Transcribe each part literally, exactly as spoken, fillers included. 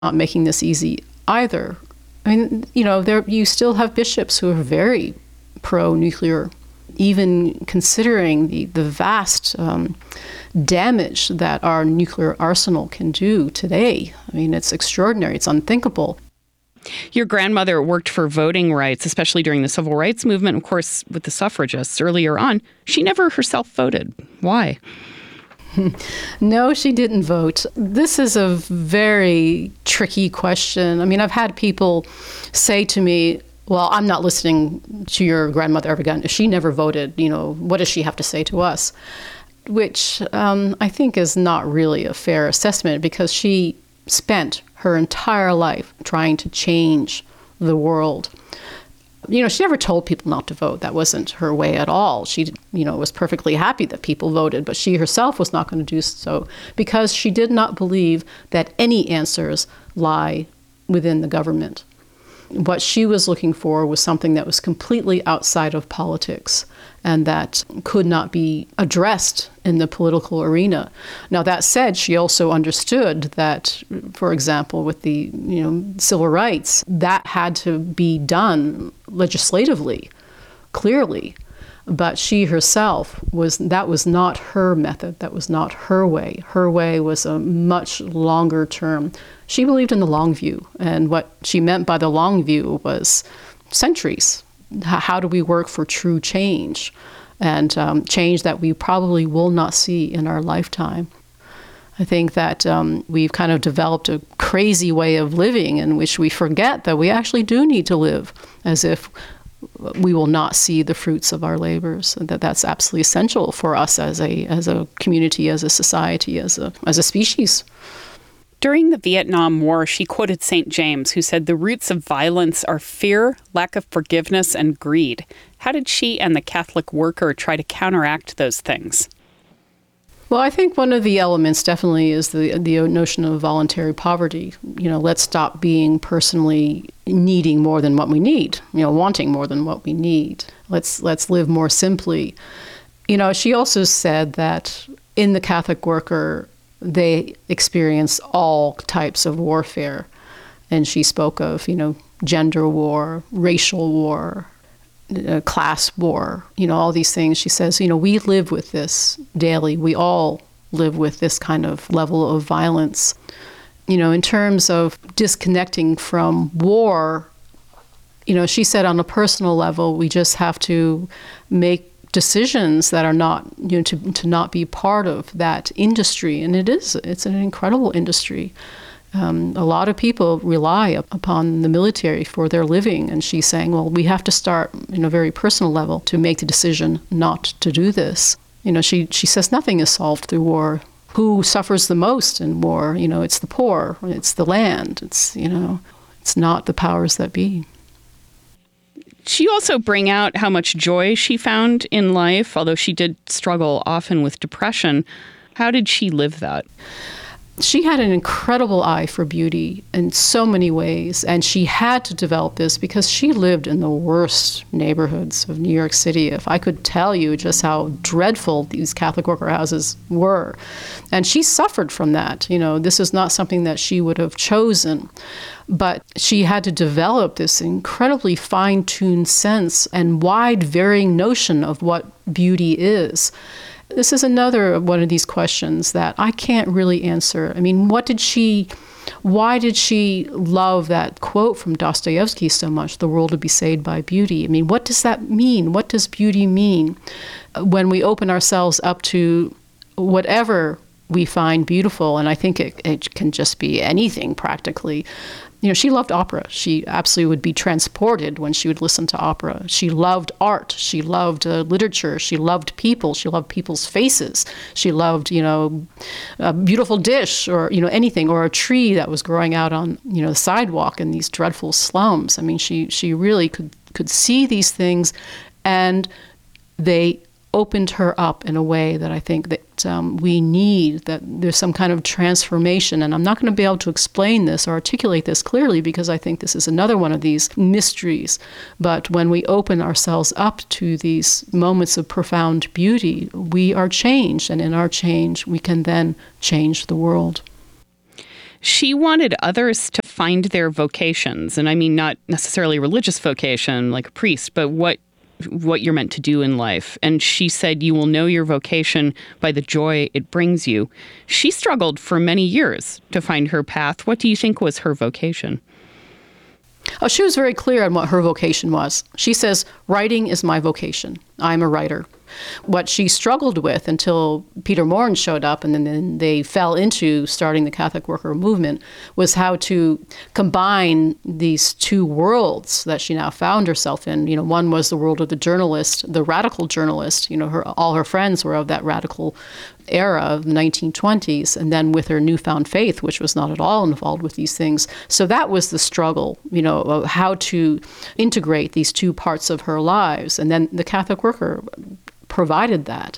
not making this easy either. I mean, you know, there you still have bishops who are very pro-nuclear, even considering the, the vast um, damage that our nuclear arsenal can do today. I mean, it's extraordinary. It's unthinkable. Your grandmother worked for voting rights, especially during the civil rights movement, of course, with the suffragists earlier on. She never herself voted. Why? No, she didn't vote. This is a very tricky question. I mean, I've had people say to me, well, I'm not listening to your grandmother ever again. If she never voted, you know, what does she have to say to us? Which um, I think is not really a fair assessment, because she spent her entire life trying to change the world. You know, she never told people not to vote. That wasn't her way at all. She, you know, was perfectly happy that people voted, but she herself was not going to do so, because she did not believe that any answers lie within the government. What she was looking for was something that was completely outside of politics and that could not be addressed in the political arena. Now, that said, she also understood that, for example, with the you know civil rights, that had to be done legislatively, clearly. But she herself, was that was not her method. That was not her way. Her way was a much longer term. She believed in the long view. And what she meant by the long view was centuries. How do we work for true change? And um, change that we probably will not see in our lifetime. I think that um, we've kind of developed a crazy way of living in which we forget that we actually do need to live as if we will not see the fruits of our labors, and that that's absolutely essential for us as a as a community, as a society, as a as a species. During the Vietnam War, she quoted Saint James, who said the roots of violence are fear, lack of forgiveness, and greed. How did she and the Catholic worker try to counteract those things? Well, I think one of the elements definitely is the the notion of voluntary poverty. You know, let's stop being personally needing more than what we need, you know, wanting more than what we need. Let's let's live more simply. You know, she also said that in the Catholic worker, they experience all types of warfare. And she spoke of, you know, gender war, racial war, uh, class war, you know, all these things. She says, you know, we live with this daily. We all live with this kind of level of violence. You know, in terms of disconnecting from war, you know, she said on a personal level, we just have to make decisions that are not, you know, to, to not be part of that industry. And it is, it's an incredible industry. Um, a lot of people rely upon the military for their living. And she's saying, well, we have to start in a very personal level to make the decision not to do this. You know, she, she says nothing is solved through war. Who suffers the most in war? You know, it's the poor, it's the land, it's, you know, it's not the powers that be. She also bring out how much joy she found in life, although she did struggle often with depression. How did she live that? She had an incredible eye for beauty in so many ways, and she had to develop this because she lived in the worst neighborhoods of New York City. If I could tell you just how dreadful these Catholic worker houses were. And she suffered from that. You know, this is not something that she would have chosen. But she had to develop this incredibly fine-tuned sense and wide varying notion of what beauty is. This is another one of these questions that I can't really answer. I mean, what did she, why did she love that quote from Dostoevsky so much, the world to be saved by beauty? I mean, what does that mean? What does beauty mean? When we open ourselves up to whatever we find beautiful, and I think it, it can just be anything practically. You know, she loved opera. She absolutely would be transported when she would listen to opera. She loved art. She loved uh, literature. She loved people. She loved people's faces. She loved, you know, a beautiful dish or, you know, anything, or a tree that was growing out on, you know, the sidewalk in these dreadful slums. I mean, she, she really could, could see these things, and they opened her up in a way that I think that um, we need, that there's some kind of transformation. And I'm not going to be able to explain this or articulate this clearly because I think this is another one of these mysteries. But when we open ourselves up to these moments of profound beauty, we are changed. And in our change, we can then change the world. She wanted others to find their vocations. And I mean, not necessarily religious vocation like a priest, but what what you're meant to do in life. And she said, you will know your vocation by the joy it brings you. She struggled for many years to find her path. What do you think was her vocation? Oh, she was very clear on what her vocation was. She says, writing is my vocation. I'm a writer. What she struggled with until Peter Maurin showed up and then, then they fell into starting the Catholic worker movement was how to combine these two worlds that she now found herself in. You know, one was the world of the journalist, the radical journalist. You know, her all her friends were of that radical era of the nineteen twenties, and then with her newfound faith, which was not at all involved with these things. So that was the struggle, you know, of how to integrate these two parts of her lives. And then the Catholic worker provided that.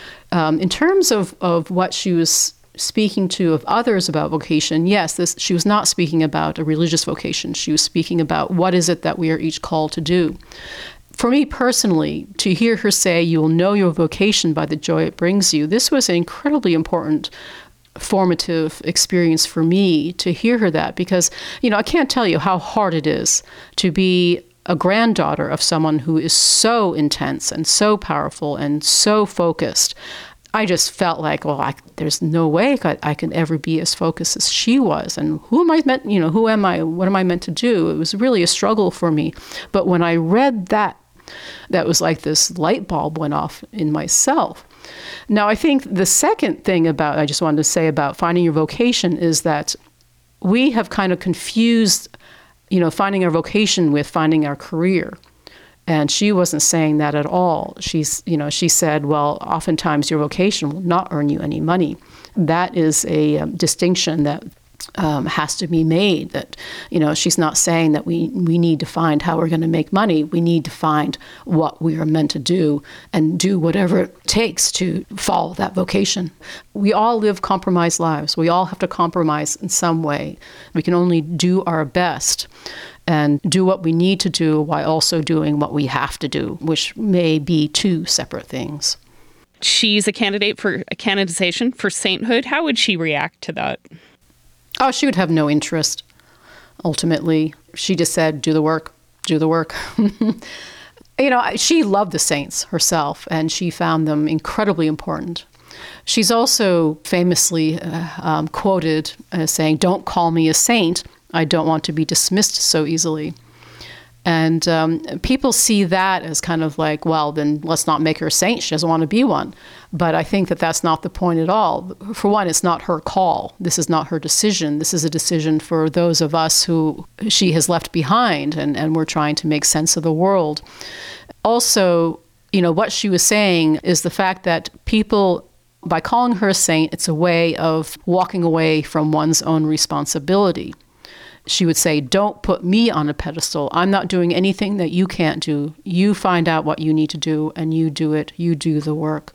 Um, in terms of, of what she was speaking to of others about vocation, yes, this, she was not speaking about a religious vocation. She was speaking about what is it that we are each called to do. For me personally, to hear her say, you will know your vocation by the joy it brings you, this was an incredibly important formative experience for me to hear her that, because, you know, I can't tell you how hard it is to be a granddaughter of someone who is so intense and so powerful and so focused. I just felt like, well, I, there's no way I, I can ever be as focused as she was. And who am I meant, you know, who am I? What am I meant to do? It was really a struggle for me. But when I read that, that was like this light bulb went off in myself. Now, I think the second thing about, I just wanted to say about finding your vocation is that we have kind of confused, you know, finding our vocation with finding our career. And she wasn't saying that at all. She's, you know, she said, well, oftentimes your vocation will not earn you any money. That is a um, distinction that um, has to be made. That, you know, she's not saying that we, we need to find how we're going to make money. We need to find what we are meant to do and do whatever it takes to follow that vocation. We all live compromised lives. We all have to compromise in some way. We can only do our best and do what we need to do while also doing what we have to do, which may be two separate things. She's a candidate for a canonization for sainthood. How would she react to that? Oh, she would have no interest, ultimately. She just said, do the work, do the work. You know, she loved the saints herself, and she found them incredibly important. She's also famously uh, um, quoted as saying, don't call me a saint. I don't want to be dismissed so easily. And um, people see that as kind of like, well, then let's not make her a saint. She doesn't want to be one. But I think that that's not the point at all. For one, it's not her call. This is not her decision. This is a decision for those of us who she has left behind, and, and we're trying to make sense of the world. Also, you know, what she was saying is the fact that people, by calling her a saint, it's a way of walking away from one's own responsibility. She would say, don't put me on a pedestal. I'm not doing anything that you can't do. You find out what you need to do, and you do it. You do the work.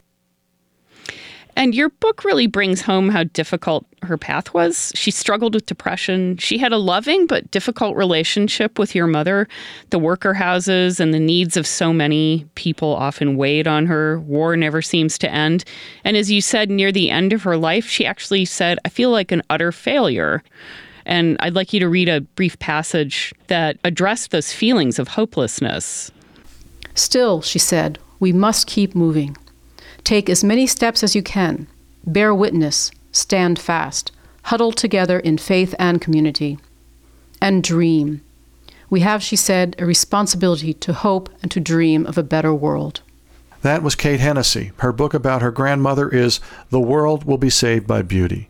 And your book really brings home how difficult her path was. She struggled with depression. She had a loving but difficult relationship with your mother. The worker houses and the needs of so many people often weighed on her. War never seems to end. And as you said, near the end of her life, she actually said, I feel like an utter failure. And I'd like you to read a brief passage that addressed those feelings of hopelessness. Still, she said, we must keep moving. Take as many steps as you can. Bear witness. Stand fast. Huddle together in faith and community. And dream. We have, she said, a responsibility to hope and to dream of a better world. That was Kate Hennessy. Her book about her grandmother is The World Will Be Saved by Beauty.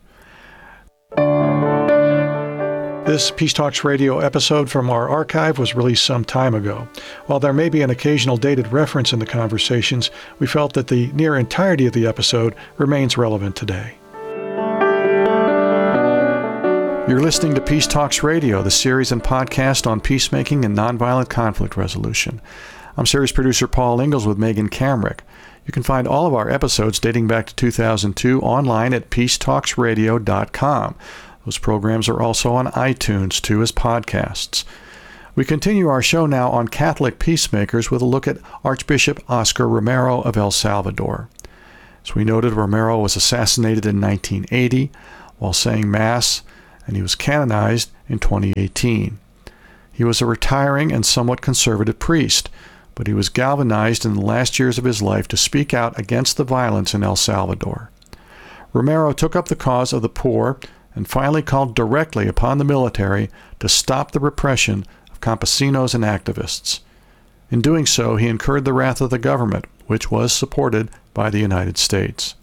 This Peace Talks Radio episode from our archive was released some time ago. While there may be an occasional dated reference in the conversations, we felt that the near entirety of the episode remains relevant today. You're listening to Peace Talks Radio, the series and podcast on peacemaking and nonviolent conflict resolution. I'm series producer Paul Ingalls with Megan Kamrick. You can find all of our episodes dating back to two thousand two online at peace talks radio dot com. Those programs are also on iTunes, too, as podcasts. We continue our show now on Catholic peacemakers with a look at Archbishop Oscar Romero of El Salvador. As we noted, Romero was assassinated in nineteen eighty while saying Mass and he was canonized in twenty eighteen. He was a retiring and somewhat conservative priest, but he was galvanized in the last years of his life to speak out against the violence in El Salvador. Romero took up the cause of the poor and finally called directly upon the military to stop the repression of campesinos and activists. In doing so, he incurred the wrath of the government, which was supported by the United States.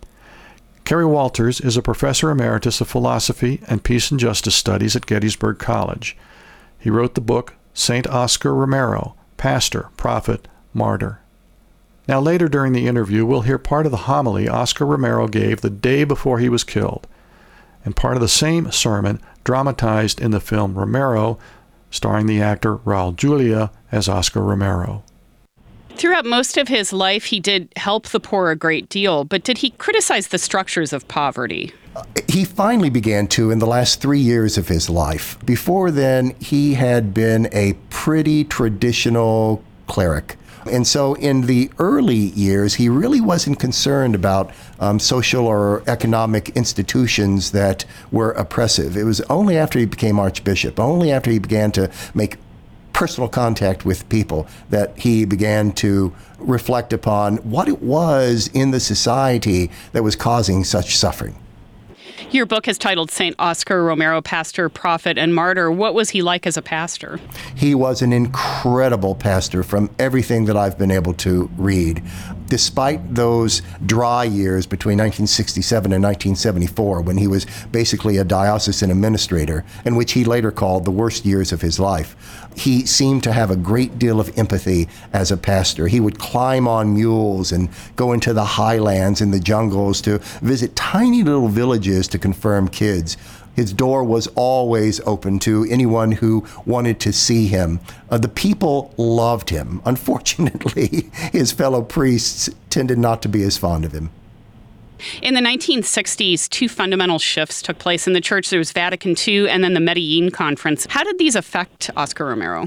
Kerry Walters is a professor emeritus of philosophy and peace and justice studies at Gettysburg College. He wrote the book Saint Oscar Romero, Pastor, Prophet, Martyr. Now later during the interview, we'll hear part of the homily Oscar Romero gave the day before he was killed, and part of the same sermon dramatized in the film Romero, starring the actor Raul Julia as Oscar Romero. Throughout most of his life, he did help the poor a great deal, but did he criticize the structures of poverty? He finally began to in the last three years of his life. Before then, he had been a pretty traditional cleric. And so in the early years, he really wasn't concerned about um, social or economic institutions that were oppressive. It was only after he became archbishop, only after he began to make personal contact with people, that he began to reflect upon what it was in the society that was causing such suffering. Your book is titled Saint Oscar Romero, Pastor, Prophet, and Martyr. What was he like as a pastor? He was an incredible pastor from everything that I've been able to read. Despite those dry years between nineteen sixty-seven and nineteen seventy-four, when he was basically a diocesan administrator, and which he later called the worst years of his life, he seemed to have a great deal of empathy as a pastor. He would climb on mules and go into the highlands and the jungles to visit tiny little villages to confirm kids. His door was always open to anyone who wanted to see him. Uh, the people loved him. Unfortunately, his fellow priests tended not to be as fond of him. In the nineteen sixties, two fundamental shifts took place in the church. There was Vatican Two and then the Medellin Conference. How did these affect Oscar Romero?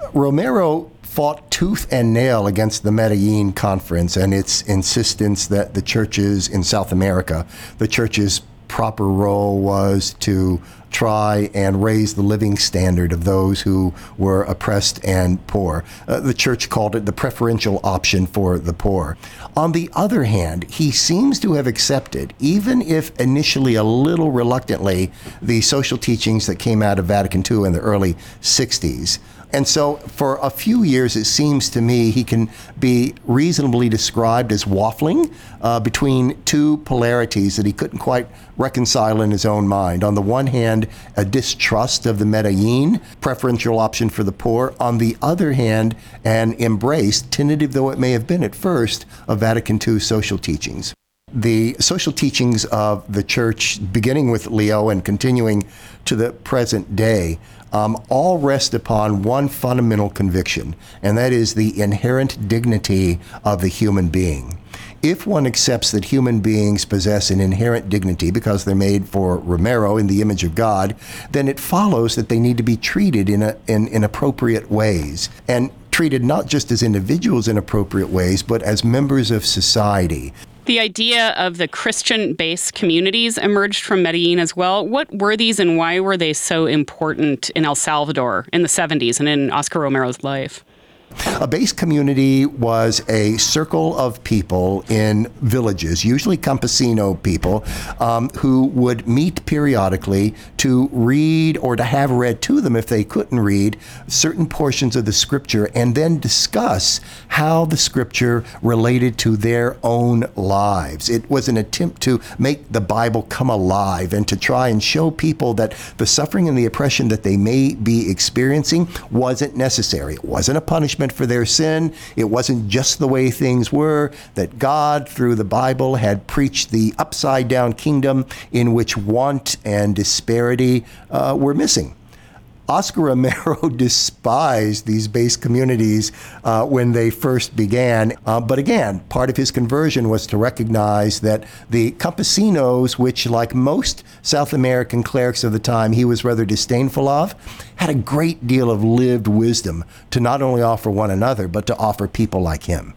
Romero fought tooth and nail against the Medellin Conference and its insistence that the churches in South America, the churches' proper role was to try and raise the living standard of those who were oppressed and poor. Uh, the church called it the preferential option for the poor. On the other hand, he seems to have accepted, even if initially a little reluctantly, the social teachings that came out of Vatican Two in the early sixties. And so for a few years, it seems to me he can be reasonably described as waffling uh, between two polarities that he couldn't quite reconcile in his own mind. On the one hand, a distrust of the Medellin preferential option for the poor. On the other hand, an embrace, tentative though it may have been at first, of Vatican Two social teachings. The social teachings of the church, beginning with Leo and continuing to the present day, Um, all rest upon one fundamental conviction, and that is the inherent dignity of the human being. If one accepts that human beings possess an inherent dignity because they're made for Romero in the image of God, then it follows that they need to be treated in, a, in, in appropriate ways, and treated not just as individuals in appropriate ways, but as members of society. The idea of the Christian-based communities emerged from Medellin as well. What were these and why were they so important in El Salvador in the seventies and in Oscar Romero's life? A base community was a circle of people in villages, usually campesino people, um, who would meet periodically to read or to have read to them, if they couldn't read, certain portions of the scripture, and then discuss how the scripture related to their own lives. It was an attempt to make the Bible come alive and to try and show people that the suffering and the oppression that they may be experiencing wasn't necessary. It wasn't a punishment for their sin. It wasn't just the way things were, that God, through the Bible, had preached the upside-down kingdom in which want and disparity uh, were missing. Oscar Romero despised these base communities uh, when they first began. Uh, but again, part of his conversion was to recognize that the campesinos, which like most South American clerics of the time he was rather disdainful of, had a great deal of lived wisdom to not only offer one another, but to offer people like him.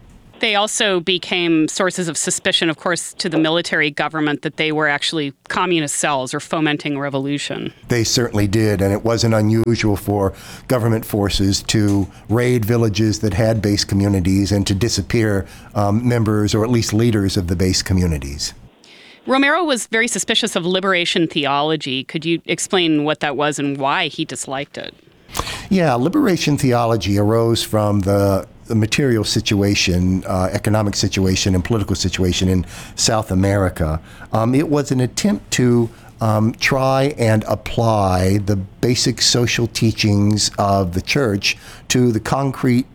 They also became sources of suspicion, of course, to the military government that they were actually communist cells or fomenting revolution. They certainly did, and it wasn't unusual for government forces to raid villages that had base communities and to disappear um, members or at least leaders of the base communities. Romero was very suspicious of liberation theology. Could you explain what that was and why he disliked it? Yeah, liberation theology arose from the the material situation, uh, economic situation, and political situation in South America. Um, it was an attempt to um, try and apply the basic social teachings of the church to the concrete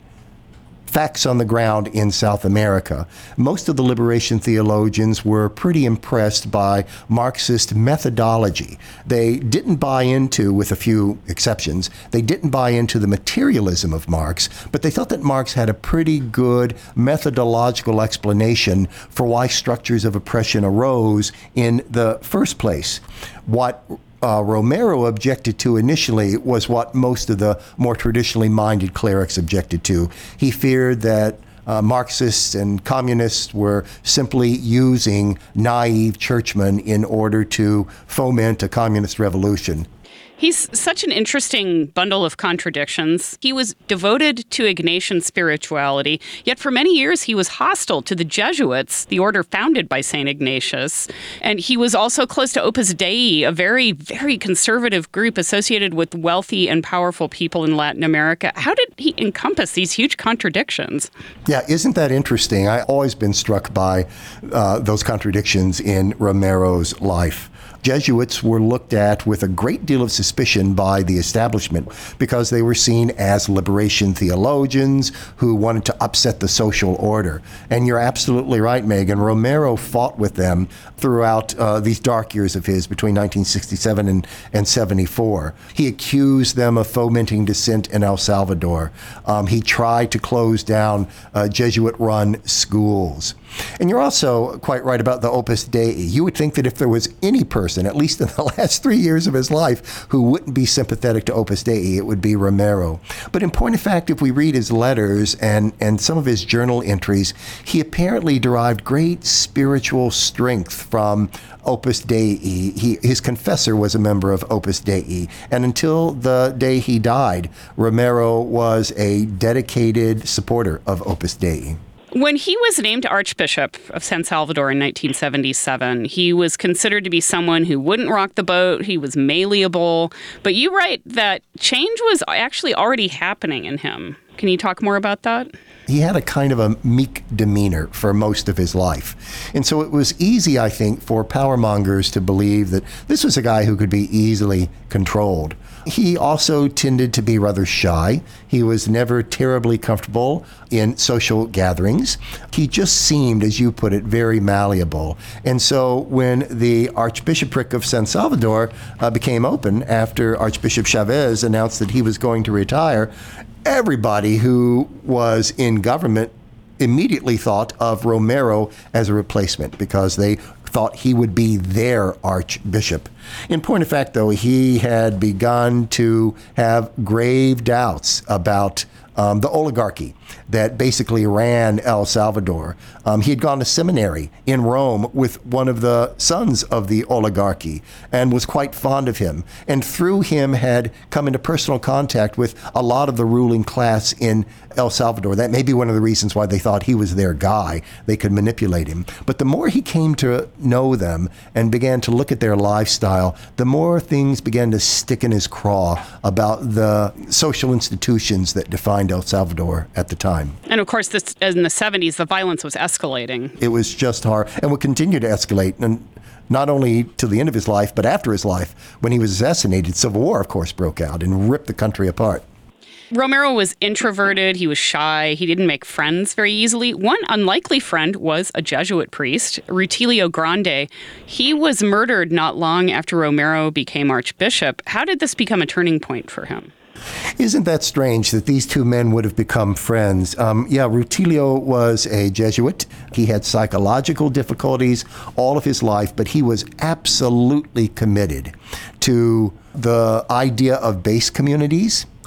facts on the ground in South America. Most of the liberation theologians were pretty impressed by Marxist methodology. They didn't buy into, with a few exceptions, they didn't buy into the materialism of Marx, but they thought that Marx had a pretty good methodological explanation for why structures of oppression arose in the first place. What Uh, Romero objected to initially was what most of the more traditionally minded clerics objected to. He feared that uh, Marxists and communists were simply using naive churchmen in order to foment a communist revolution. He's such an interesting bundle of contradictions. He was devoted to Ignatian spirituality, yet for many years he was hostile to the Jesuits, the order founded by Saint Ignatius. And he was also close to Opus Dei, a very, very conservative group associated with wealthy and powerful people in Latin America. How did he encompass these huge contradictions? Yeah, isn't that interesting? I've always been struck by uh, those contradictions in Romero's life. Jesuits were looked at with a great deal of suspicion by the establishment because they were seen as liberation theologians who wanted to upset the social order. And you're absolutely right, Megan. Romero fought with them throughout uh, these dark years of his between nineteen sixty-seven and, and seventy-four. He accused them of fomenting dissent in El Salvador. Um, he tried to close down uh, Jesuit-run schools. And you're also quite right about the Opus Dei. You would think that if there was any person, at least in the last three years of his life, who wouldn't be sympathetic to Opus Dei, it would be Romero. But in point of fact, if we read his letters and, and some of his journal entries, he apparently derived great spiritual strength from Opus Dei. He, his confessor was a member of Opus Dei. And until the day he died, Romero was a dedicated supporter of Opus Dei. When he was named Archbishop of San Salvador in nineteen seventy-seven, he was considered to be someone who wouldn't rock the boat. He was malleable. But you write that change was actually already happening in him. Can you talk more about that? He had a kind of a meek demeanor for most of his life. And so it was easy, I think, for power mongers to believe that this was a guy who could be easily controlled. He also tended to be rather shy. He was never terribly comfortable in social gatherings. He just seemed, as you put it, very malleable. And so when the Archbishopric of San Salvador uh, became open after Archbishop Chavez announced that he was going to retire, everybody who was in government immediately thought of Romero as a replacement because they thought he would be their archbishop. In point of fact, though, he had begun to have grave doubts about um, the oligarchy that basically ran El Salvador. Um, he had gone to seminary in Rome with one of the sons of the oligarchy and was quite fond of him, and through him had come into personal contact with a lot of the ruling class in El Salvador. That may be one of the reasons why they thought he was their guy. They could manipulate him. But the more he came to know them and began to look at their lifestyle, the more things began to stick in his craw about the social institutions that defined El Salvador at the time. And of course, this, in the seventies, the violence was escalating. It was just hard and would continue to escalate. And not only to the end of his life, but after his life. When he was assassinated, Civil War, of course, broke out and ripped the country apart. Romero was introverted. He was shy. He didn't make friends very easily. One unlikely friend was a Jesuit priest, Rutilio Grande. He was murdered not long after Romero became archbishop. How did this become a turning point for him? Isn't that strange that these two men would have become friends? Um, yeah, Rutilio was a Jesuit. He had psychological difficulties all of his life, but he was absolutely committed to the idea of base communities,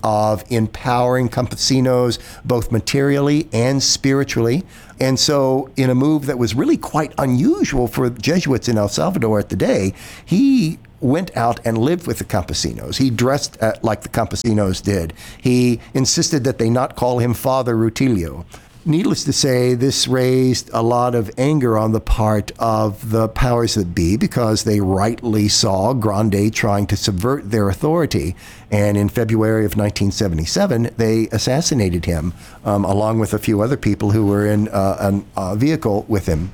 of empowering campesinos both materially and spiritually. And so in a move that was really quite unusual for Jesuits in El Salvador at the day, he went out and lived with the campesinos. He dressed uh, like the campesinos did. He insisted that they not call him Father Rutilio. Needless to say, this raised a lot of anger on the part of the powers that be because they rightly saw Grande trying to subvert their authority. And in February of nineteen seventy-seven, they assassinated him, um, along with a few other people who were in uh, a uh, vehicle with him.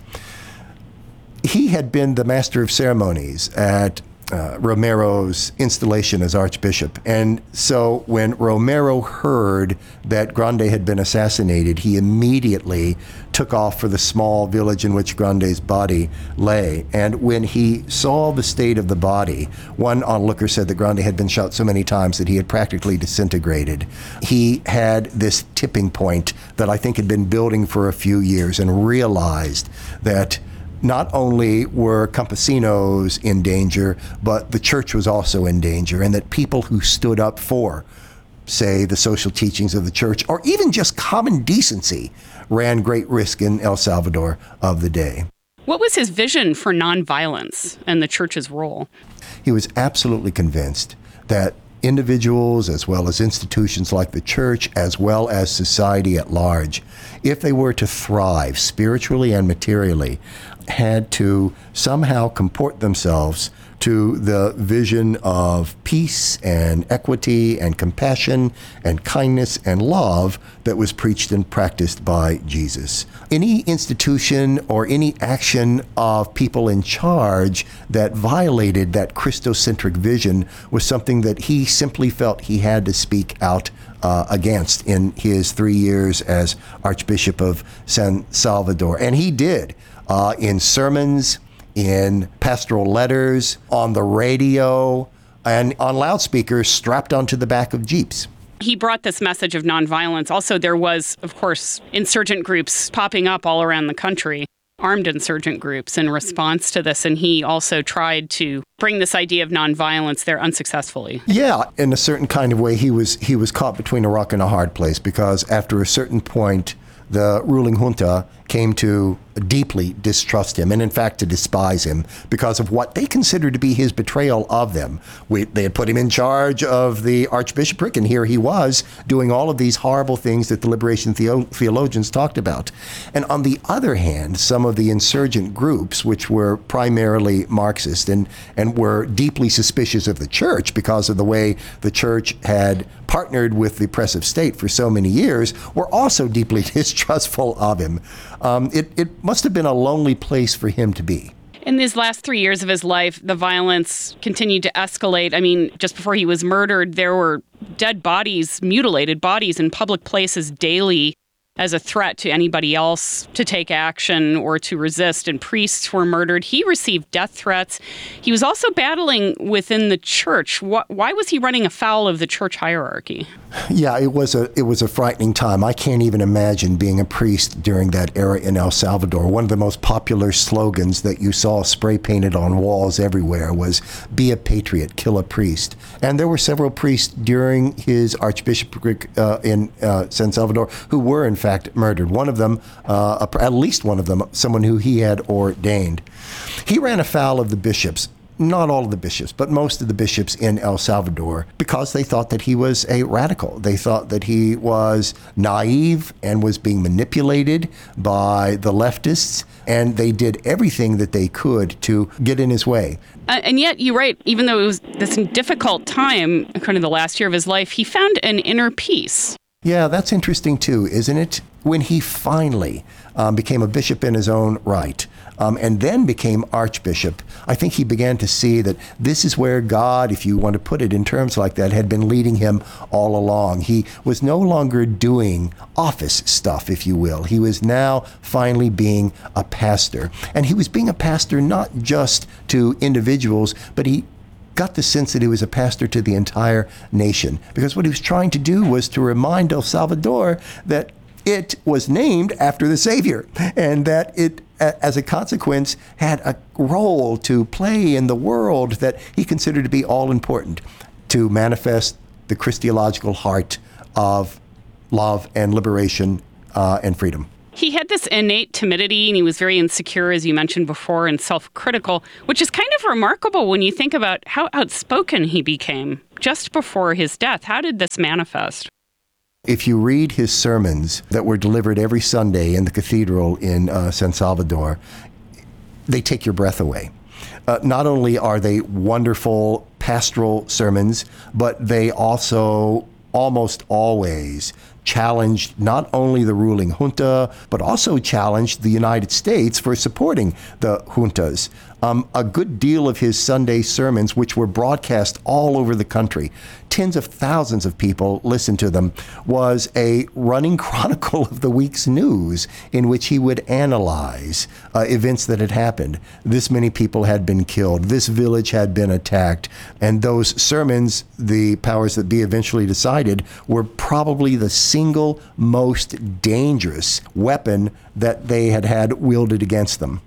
He had been the master of ceremonies at Uh, Romero's installation as Archbishop. And so when Romero heard that Grande had been assassinated, he immediately took off for the small village in which Grande's body lay. And when he saw the state of the body, one onlooker said that Grande had been shot so many times that he had practically disintegrated. He had this tipping point that I think had been building for a few years and realized that not only were campesinos in danger, but the church was also in danger, and that people who stood up for, say, the social teachings of the church, or even just common decency, ran great risk in El Salvador of the day. What was his vision for nonviolence and the church's role? He was absolutely convinced that individuals, as well as institutions like the church, as well as society at large, if they were to thrive spiritually and materially, had to somehow comport themselves to the vision of peace and equity and compassion and kindness and love that was preached and practiced by Jesus. Any institution or any action of people in charge that violated that Christocentric vision was something that he simply felt he had to speak out uh, against in his three years as Archbishop of San Salvador. And he did, uh, in sermons, in pastoral letters, on the radio, and on loudspeakers strapped onto the back of Jeeps. He brought this message of nonviolence. Also, there was, of course, insurgent groups popping up all around the country, armed insurgent groups in response to this. And he also tried to bring this idea of nonviolence there unsuccessfully. Yeah, in a certain kind of way, he was he was caught between a rock and a hard place, because after a certain point, the ruling junta came to deeply distrust him, and in fact to despise him, because of what they considered to be his betrayal of them. We, they had put him in charge of the archbishopric, and here he was doing all of these horrible things that the liberation theo- theologians talked about. And on the other hand, some of the insurgent groups, which were primarily Marxist and, and were deeply suspicious of the church because of the way the church had partnered with the oppressive state for so many years, were also deeply distrustful of him. Um, it, it must have been a lonely place for him to be. In these last three years of his life, the violence continued to escalate. I mean, just before he was murdered, there were dead bodies, mutilated bodies in public places daily as a threat to anybody else to take action or to resist, and priests were murdered. He received death threats. He was also battling within the church. Why was he running afoul of the church hierarchy? Yeah, it was a it was a frightening time. I can't even imagine being a priest during that era in El Salvador. One of the most popular slogans that you saw spray painted on walls everywhere was "Be a patriot, kill a priest." And there were several priests during his archbishopric uh, in uh, San Salvador who were in fact murdered. One of them, uh, at least one of them, someone who he had ordained. He ran afoul of the bishops. Not all of the bishops, but most of the bishops in El Salvador, because they thought that he was a radical. They thought that he was naive and was being manipulated by the leftists, and they did everything that they could to get in his way. Uh, and yet, you're right, even though it was this difficult time, kind of the last year of his life, he found an inner peace. Yeah, that's interesting too, isn't it? When he finally um, became a bishop in his own right, um, and then became archbishop, I think he began to see that this is where God, if you want to put it in terms like that, had been leading him all along. He was no longer doing office stuff, if you will. He was now finally being a pastor. And he was being a pastor not just to individuals, but he got the sense that he was a pastor to the entire nation, because what he was trying to do was to remind El Salvador that it was named after the Savior, and that it, as a consequence, had a role to play in the world that he considered to be all important, to manifest the Christological heart of love and liberation uh, and freedom. He had this innate timidity, and he was very insecure, as you mentioned before, and self-critical, which is kind of remarkable when you think about how outspoken he became just before his death. How did this manifest? If you read his sermons that were delivered every Sunday in the cathedral in uh, San Salvador, they take your breath away. Uh, not only are they wonderful pastoral sermons, but they also almost always challenged not only the ruling junta, but also challenged the United States for supporting the juntas. Um, a good deal of his Sunday sermons, which were broadcast all over the country, tens of thousands of people listened to them, was a running chronicle of the week's news in which he would analyze uh, events that had happened. This many people had been killed. This village had been attacked. And those sermons, the powers that be eventually decided, were probably the single most dangerous weapon that they had had wielded against them.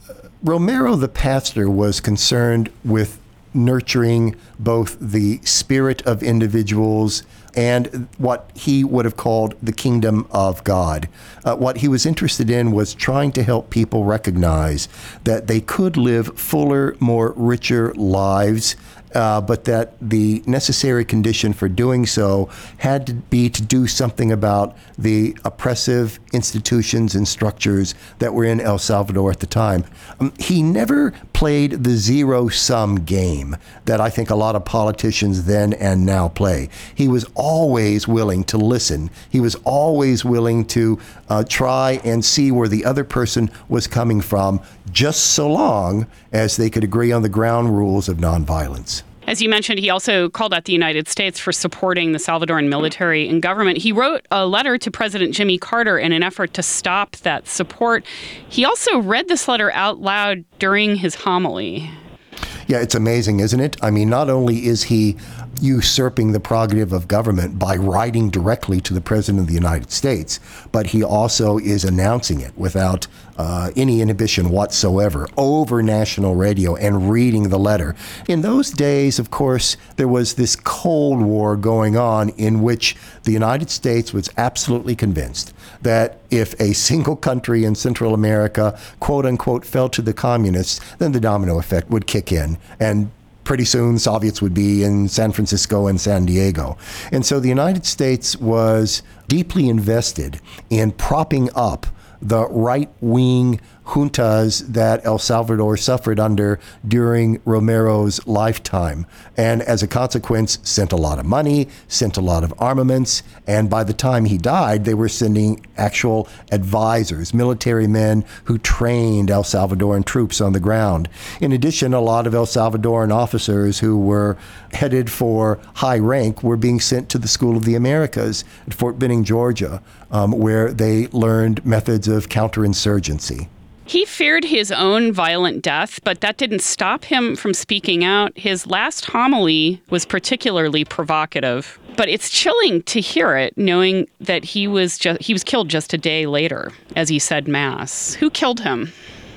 Romero, the pastor, was concerned with nurturing both the spirit of individuals and what he would have called the kingdom of God. Uh, what he was interested in was trying to help people recognize that they could live fuller, more richer lives, uh, but that the necessary condition for doing so had to be to do something about the oppressive institutions and structures that were in El Salvador at the time. Um, he never played the zero-sum game that I think a lot of politicians then and now play. He was always willing to listen. He was always willing to uh, try and see where the other person was coming from, just so long as they could agree on the ground rules of nonviolence. As you mentioned, he also called out the United States for supporting the Salvadoran military and government. He wrote a letter to President Jimmy Carter in an effort to stop that support. He also read this letter out loud during his homily. Yeah, it's amazing, isn't it? I mean, not only is he usurping the prerogative of government by writing directly to the President of the United States, but he also is announcing it without uh, any inhibition whatsoever over national radio and reading the letter. In those days, of course, there was this Cold War going on in which the United States was absolutely convinced that if a single country in Central America, quote unquote, fell to the communists, then the domino effect would kick in, and pretty soon Soviets would be in San Francisco and San Diego. And so the United States was deeply invested in propping up the right-wing juntas that El Salvador suffered under during Romero's lifetime, and as a consequence sent a lot of money, sent a lot of armaments, and by the time he died, they were sending actual advisors, military men who trained El Salvadoran troops on the ground. In addition, a lot of El Salvadoran officers who were headed for high rank were being sent to the School of the Americas at Fort Benning, Georgia, um, where they learned methods of counterinsurgency. He feared his own violent death, but that didn't stop him from speaking out. His last homily was particularly provocative, but it's chilling to hear it, knowing that he was just he was killed just a day later as he said Mass. Who killed him?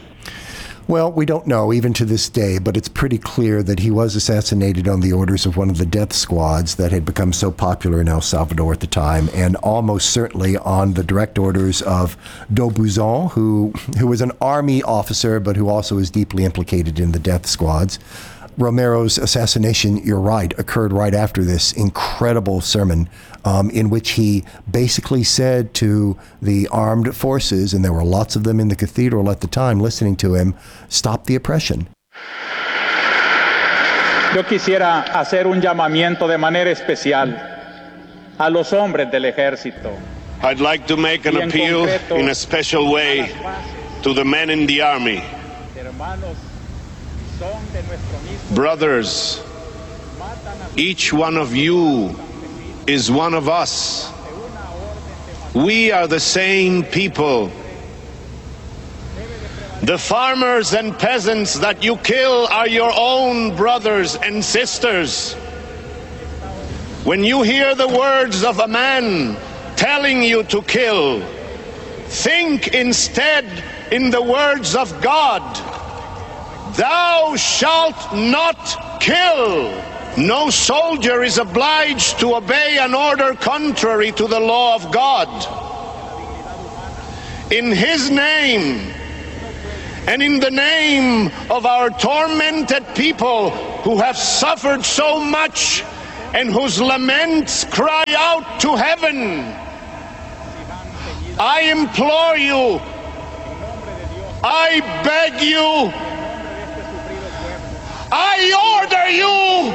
Well, we don't know even to this day, but it's pretty clear that he was assassinated on the orders of one of the death squads that had become so popular in El Salvador at the time, and almost certainly on the direct orders of d'Aubusson, who, who was an army officer, but who also is deeply implicated in the death squads. Romero's assassination, you're right, occurred right after this incredible sermon um, in which he basically said to the armed forces, and there were lots of them in the cathedral at the time listening to him, stop the oppression. Yo quisiera hacer un llamamiento de manera especial a los hombres del ejército. I'd like to make an appeal in a special way to the men in the army. Brothers, each one of you is one of us. We are the same people. The farmers and peasants that you kill are your own brothers and sisters. When you hear the words of a man telling you to kill, think instead in the words of God. Thou shalt not kill. No soldier is obliged to obey an order contrary to the law of God. In his name, and in the name of our tormented people who have suffered so much and whose laments cry out to heaven, I implore you, I beg you, I order you,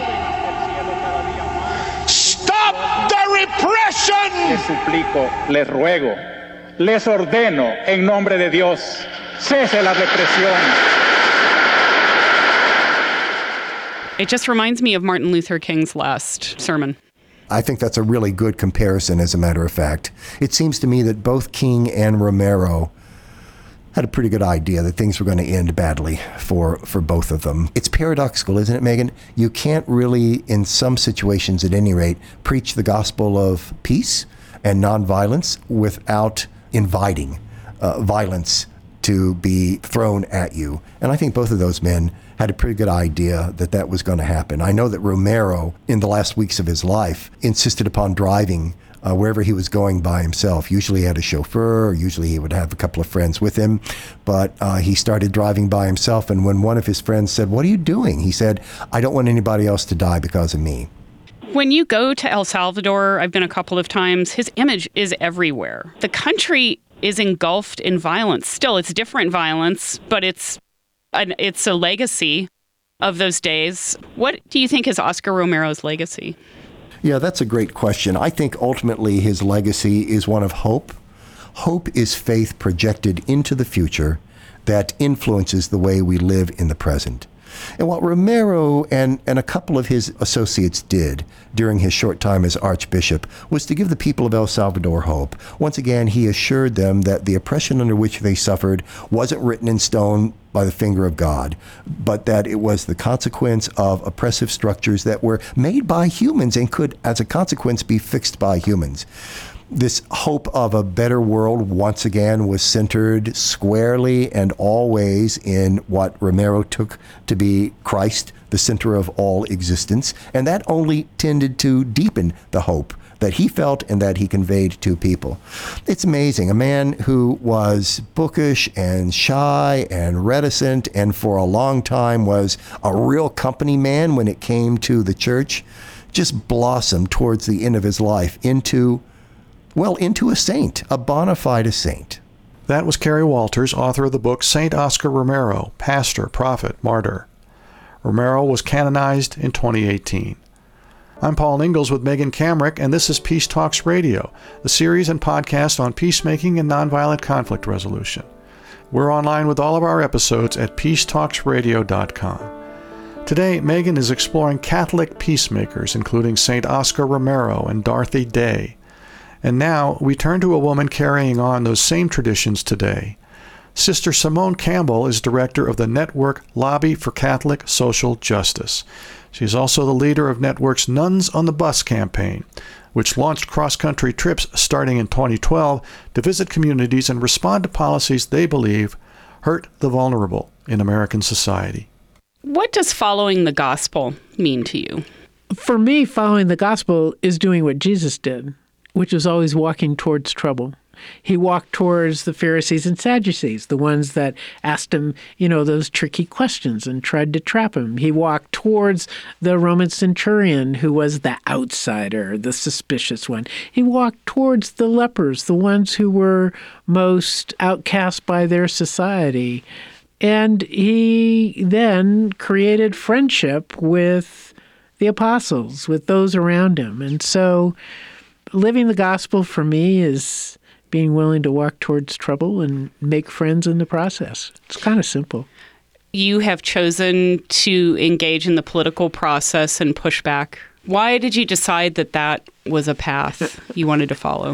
stop the repression! Les suplico, les ruego, les ordeno en nombre de Dios, cese la represión. It just reminds me of Martin Luther King's last sermon. I think that's a really good comparison, as a matter of fact. It seems to me that both King and Romero had a pretty good idea that things were going to end badly for, for both of them. It's paradoxical, isn't it, Megan? You can't really, in some situations at any rate, preach the gospel of peace and nonviolence without inviting uh, violence to be thrown at you. And I think both of those men had a pretty good idea that that was going to happen. I know that Romero, in the last weeks of his life, insisted upon driving uh, wherever he was going by himself. Usually he had a chauffeur, or usually he would have a couple of friends with him, but uh, he started driving by himself. And when one of his friends said, "What are you doing?" he said, "I don't want anybody else to die because of me." When you go to El Salvador, I've been a couple of times, his image is everywhere. The country is engulfed in violence. Still, it's different violence, but it's an, it's a legacy of those days. What do you think is Oscar Romero's legacy? Yeah, that's a great question. I think ultimately his legacy is one of hope. Hope is faith projected into the future that influences the way we live in the present. And what Romero and, and a couple of his associates did during his short time as Archbishop was to give the people of El Salvador hope. Once again, he assured them that the oppression under which they suffered wasn't written in stone by the finger of God, but that it was the consequence of oppressive structures that were made by humans and could, as a consequence, be fixed by humans. This hope of a better world, once again, was centered squarely and always in what Romero took to be Christ, the center of all existence. And that only tended to deepen the hope that he felt and that he conveyed to people. It's amazing. A man who was bookish and shy and reticent and for a long time was a real company man when it came to the church, just blossomed towards the end of his life into Well, into a saint, a bona fide saint. That was Kerry Walters, author of the book Saint Oscar Romero, Pastor, Prophet, Martyr. Romero was canonized in twenty eighteen. I'm Paul Ingalls with Megan Kamerick, and this is Peace Talks Radio, the series and podcast on peacemaking and nonviolent conflict resolution. We're online with all of our episodes at peace talks radio dot com. Today, Megan is exploring Catholic peacemakers, including Saint Oscar Romero and Dorothy Day. And now we turn to a woman carrying on those same traditions today. Sister Simone Campbell is director of the network Lobby for Catholic Social Justice. She is also the leader of Network's Nuns on the Bus campaign, which launched cross-country trips starting in twenty twelve to visit communities and respond to policies they believe hurt the vulnerable in American society. What does following the gospel mean to you? For me, following the gospel is doing what Jesus did, which was always walking towards trouble. He walked towards the Pharisees and Sadducees, the ones that asked him, you know, those tricky questions and tried to trap him. He walked towards the Roman centurion, who was the outsider, the suspicious one. He walked towards the lepers, the ones who were most outcast by their society. And he then created friendship with the apostles, with those around him. And so living the gospel for me is being willing to walk towards trouble and make friends in the process. It's kind of simple. You have chosen to engage in the political process and push back. Why did you decide that that was a path you wanted to follow?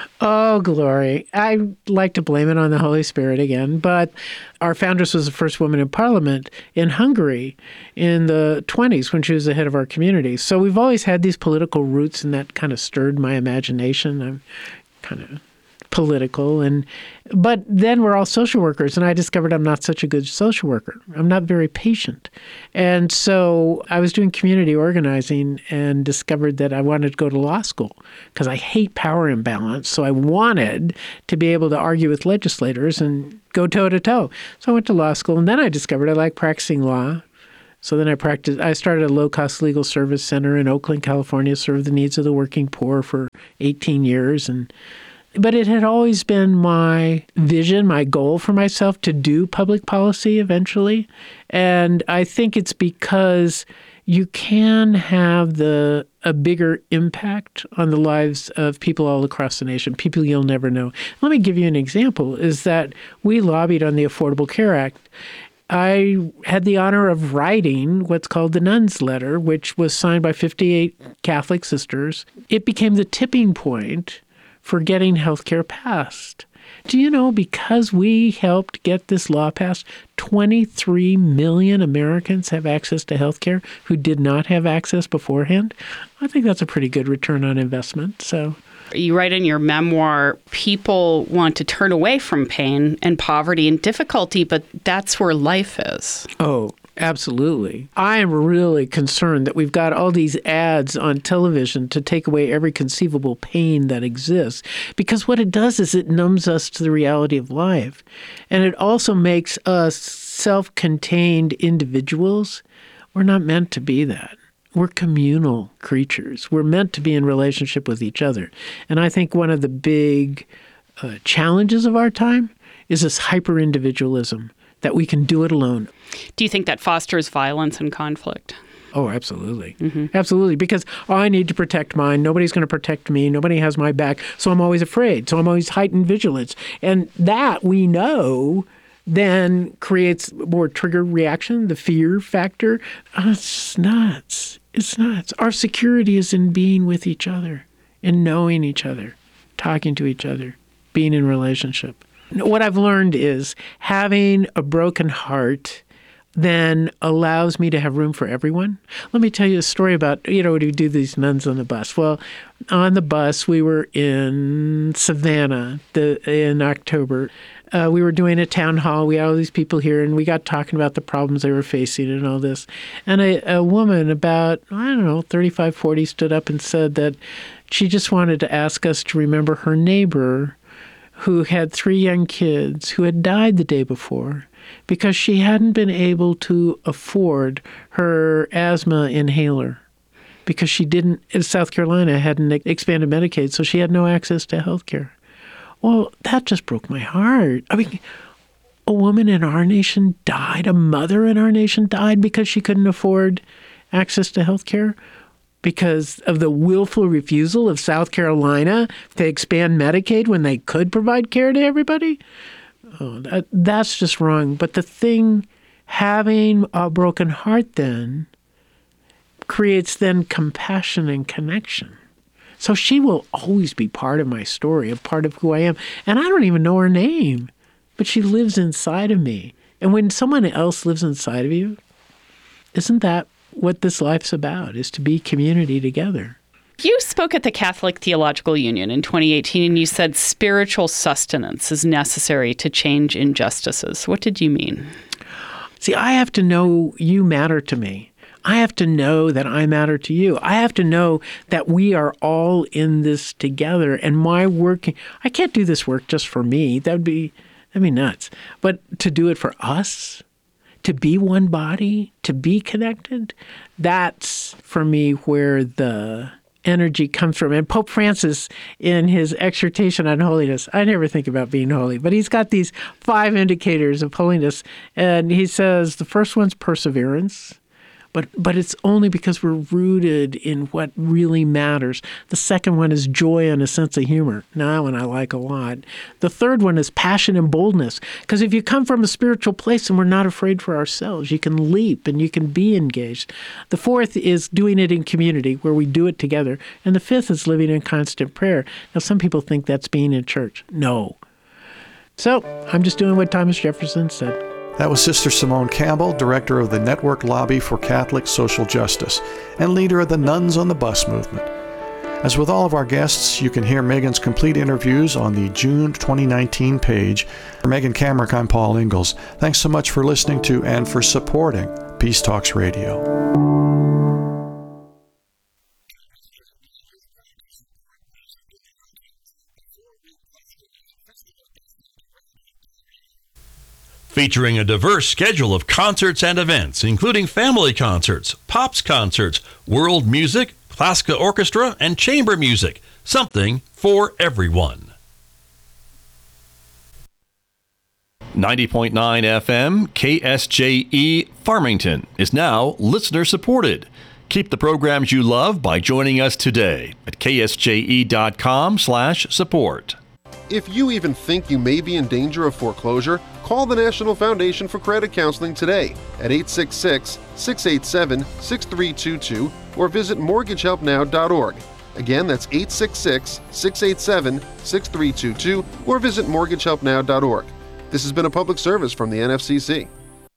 Oh, glory. I like to blame it on the Holy Spirit again, but our foundress was the first woman in parliament in Hungary in the twenties when she was the head of our community. So we've always had these political roots, and that kind of stirred my imagination. I'm kind of political. And but then we're all social workers, and I discovered I'm not such a good social worker. I'm not very patient. And so I was doing community organizing and discovered that I wanted to go to law school because I hate power imbalance. So I wanted to be able to argue with legislators and go toe-to-toe. So I went to law school, and then I discovered I like practicing law. So then I practiced, I started a low-cost legal service center in Oakland, California, served the needs of the working poor for eighteen years. And But it had always been my vision, my goal for myself to do public policy eventually. And I think it's because you can have the a bigger impact on the lives of people all across the nation, people you'll never know. Let me give you an example, is that we lobbied on the Affordable Care Act. I had the honor of writing what's called the Nuns Letter, which was signed by fifty-eight Catholic sisters. It became the tipping point for getting health care passed. Do you know, because we helped get this law passed, twenty-three million Americans have access to health care who did not have access beforehand? I think that's a pretty good return on investment. So, you write in your memoir, people want to turn away from pain and poverty and difficulty, but that's where life is. Oh, absolutely. I am really concerned that we've got all these ads on television to take away every conceivable pain that exists, because what it does is it numbs us to the reality of life. And it also makes us self-contained individuals. We're not meant to be that. We're communal creatures. We're meant to be in relationship with each other. And I think one of the big uh, challenges of our time is this hyper-individualism, that we can do it alone. Do you think that fosters violence and conflict? Oh, absolutely. Mm-hmm. Absolutely. Because oh, I need to protect mine. Nobody's going to protect me. Nobody has my back. So I'm always afraid. So I'm always heightened vigilance. And that we know then creates more trigger reaction, the fear factor. Oh, it's just nuts. It's nuts. Our security is in being with each other, in knowing each other, talking to each other, being in relationship. What I've learned is having a broken heart then allows me to have room for everyone. Let me tell you a story about, you know, we do these nuns on the bus. Well, on the bus, we were in Savannah the, in October. Uh, we were doing a town hall. We had all these people here, and we got talking about the problems they were facing and all this. And a, a woman about, I don't know, thirty-five, forty stood up and said that she just wanted to ask us to remember her neighbor who had three young kids who had died the day before because she hadn't been able to afford her asthma inhaler because she didn't, South Carolina hadn't expanded Medicaid, so she had no access to health care. Well, that just broke my heart. I mean, a woman in our nation died, a mother in our nation died because she couldn't afford access to health care because of the willful refusal of South Carolina to expand Medicaid when they could provide care to everybody. Oh, that, that's just wrong. But the thing, having a broken heart then, creates then compassion and connection. So she will always be part of my story, a part of who I am. And I don't even know her name, but she lives inside of me. And when someone else lives inside of you, isn't that what this life's about, is to be community together? You spoke at the Catholic Theological Union in twenty eighteen, and you said spiritual sustenance is necessary to change injustices. What did you mean? See, I have to know you matter to me. I have to know that I matter to you. I have to know that we are all in this together. And my work, I can't do this work just for me. That'd be, that'd be nuts. But to do it for us, to be one body, to be connected, that's for me where the energy comes from. And Pope Francis, in his exhortation on holiness, I never think about being holy, but he's got these five indicators of holiness. And he says the first one's perseverance. But but it's only because we're rooted in what really matters. The second one is joy and a sense of humor. Now, that one I like a lot. The third one is passion and boldness. Because if you come from a spiritual place and we're not afraid for ourselves, you can leap and you can be engaged. The fourth is doing it in community, where we do it together. And the fifth is living in constant prayer. Now, some people think that's being in church. No. So I'm just doing what Thomas Jefferson said. That was Sister Simone Campbell, director of the Network Lobby for Catholic Social Justice and leader of the Nuns on the Bus movement. As with all of our guests, you can hear Megan's complete interviews on the June twenty nineteen page. For Megan Kamerick, I'm Paul Ingalls. Thanks so much for listening to and for supporting Peace Talks Radio. Featuring a diverse schedule of concerts and events, including family concerts, pops concerts, world music, classical orchestra, and chamber music. Something for everyone. ninety point nine F M K S J E Farmington is now listener supported. Keep the programs you love by joining us today at K S J E dot com slash support. If you even think you may be in danger of foreclosure, call the National Foundation for Credit Counseling today at eight six six, six eight seven, six three two two or visit mortgage help now dot org. Again, that's eight six six, six eight seven, six three two two or visit mortgage help now dot org. This has been a public service from the N F C C.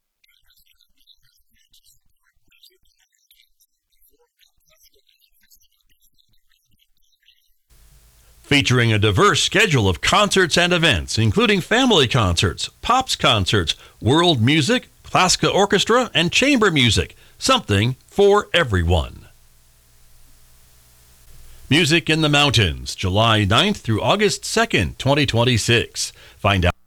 Featuring a diverse schedule of concerts and events, including family concerts, pops concerts, world music, classical orchestra, and chamber music. Something for everyone. Music in the Mountains, July ninth through August second, twenty twenty-six. Find out.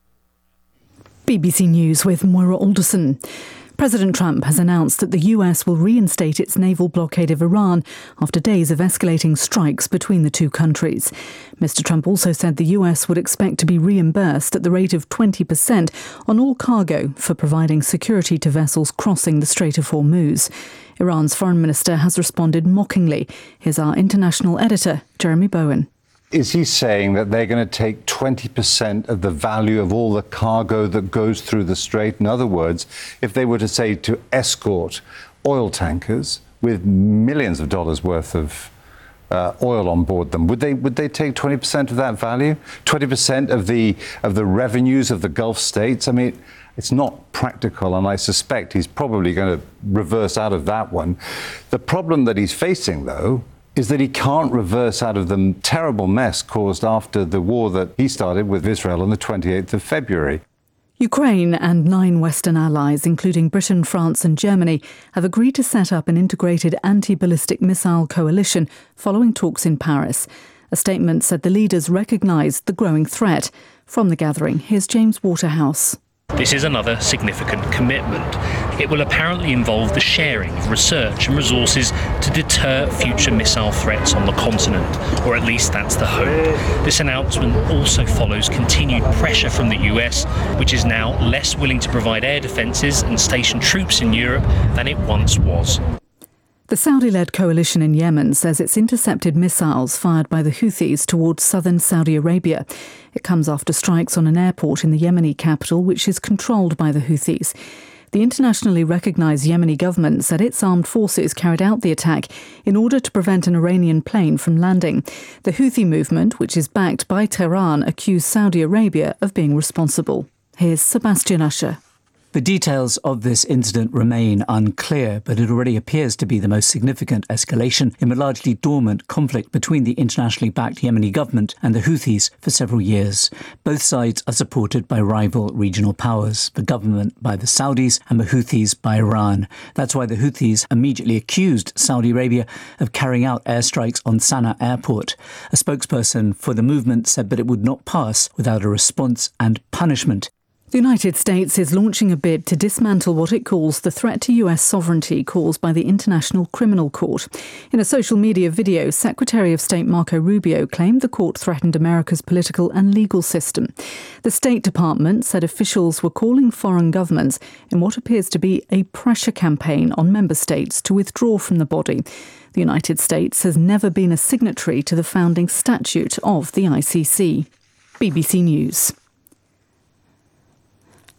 B B C News with Moira Alderson. President Trump has announced that the U S will reinstate its naval blockade of Iran after days of escalating strikes between the two countries. Mister Trump also said the U S would expect to be reimbursed at the rate of twenty percent on all cargo for providing security to vessels crossing the Strait of Hormuz. Iran's foreign minister has responded mockingly. Here's our international editor, Jeremy Bowen. Is he saying that they're going to take twenty percent of the value of all the cargo that goes through the strait? In other words, if they were to say to escort oil tankers with millions of dollars worth of uh, oil on board them, would they would they take twenty percent of that value? twenty percent of the of the revenues of the Gulf states? I mean, it's not practical, and I suspect he's probably going to reverse out of that one. The problem that he's facing, though, is that he can't reverse out of the terrible mess caused after the war that he started with Israel on the twenty-eighth of February. Ukraine and nine Western allies, including Britain, France and Germany, have agreed to set up an integrated anti-ballistic missile coalition following talks in Paris. A statement said the leaders recognised the growing threat. From the gathering, here's James Waterhouse. This is another significant commitment. It will apparently involve the sharing of research and resources to deter future missile threats on the continent, or at least that's the hope. This announcement also follows continued pressure from the U S, which is now less willing to provide air defences and station troops in Europe than it once was. The Saudi-led coalition in Yemen says it's intercepted missiles fired by the Houthis towards southern Saudi Arabia. It comes after strikes on an airport in the Yemeni capital, which is controlled by the Houthis. The internationally recognised Yemeni government said its armed forces carried out the attack in order to prevent an Iranian plane from landing. The Houthi movement, which is backed by Tehran, accused Saudi Arabia of being responsible. Here's Sebastian Usher. The details of this incident remain unclear, but it already appears to be the most significant escalation in a largely dormant conflict between the internationally backed Yemeni government and the Houthis for several years. Both sides are supported by rival regional powers, the government by the Saudis and the Houthis by Iran. That's why the Houthis immediately accused Saudi Arabia of carrying out airstrikes on Sana'a airport. A spokesperson for the movement said that it would not pass without a response and punishment. The United States is launching a bid to dismantle what it calls the threat to U S sovereignty caused by the International Criminal Court. In a social media video, Secretary of State Marco Rubio claimed the court threatened America's political and legal system. The State Department said officials were calling foreign governments in what appears to be a pressure campaign on member states to withdraw from the body. The United States has never been a signatory to the founding statute of the I C C. B B C News.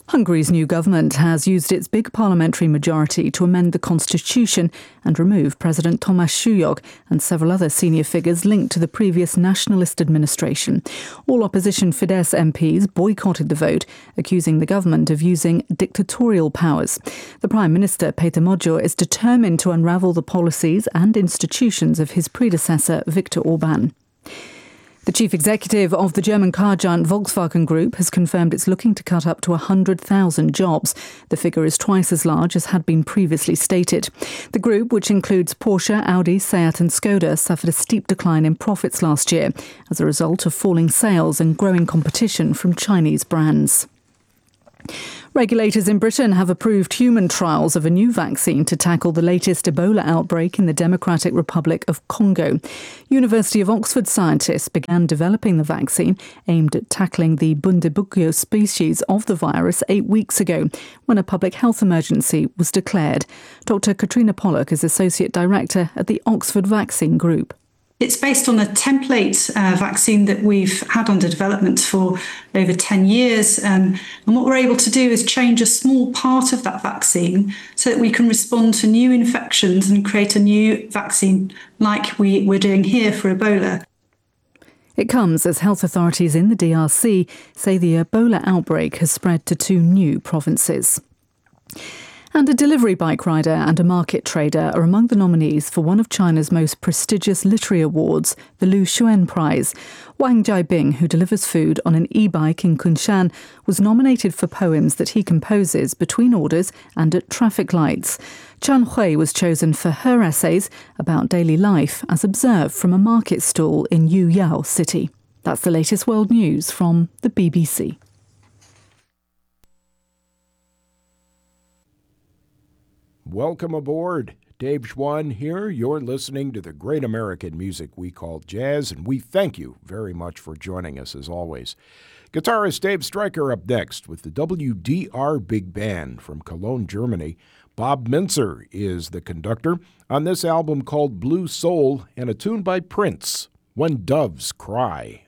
Hungary's new government has used its big parliamentary majority to amend the constitution and remove President Tamás Súlyog and several other senior figures linked to the previous nationalist administration. All opposition Fidesz M Ps boycotted the vote, accusing the government of using dictatorial powers. The Prime Minister, Péter Magyar, is determined to unravel the policies and institutions of his predecessor, Viktor Orbán. The chief executive of the German car giant Volkswagen Group has confirmed it's looking to cut up to one hundred thousand jobs. The figure is twice as large as had been previously stated. The group, which includes Porsche, Audi, Seat and Skoda, suffered a steep decline in profits last year as a result of falling sales and growing competition from Chinese brands. Regulators in Britain have approved human trials of a new vaccine to tackle the latest Ebola outbreak in the Democratic Republic of Congo. University of Oxford scientists began developing the vaccine aimed at tackling the Bundibugyo species of the virus eight weeks ago, when a public health emergency was declared. Doctor Katrina Pollock is Associate Director at the Oxford Vaccine Group. It's based on a template uh, vaccine that we've had under development for over ten years. Um, and what we're able to do is change a small part of that vaccine so that we can respond to new infections and create a new vaccine like we, we're doing here for Ebola. It comes as health authorities in the D R C say the Ebola outbreak has spread to two new provinces. And a delivery bike rider and a market trader are among the nominees for one of China's most prestigious literary awards, the Lu Xun Prize. Wang Jiabing, who delivers food on an e-bike in Kunshan, was nominated for poems that he composes between orders and at traffic lights. Chan Hui was chosen for her essays about daily life as observed from a market stall in Yuyao City. That's the latest world news from the B B C. Welcome aboard. Dave Schwann here. You're listening to the great American music we call jazz, and we thank you very much for joining us as always. Guitarist Dave Stryker up next with the W D R Big Band from Cologne, Germany. Bob Mintzer is the conductor on this album called Blue Soul and a tune by Prince, When Doves Cry.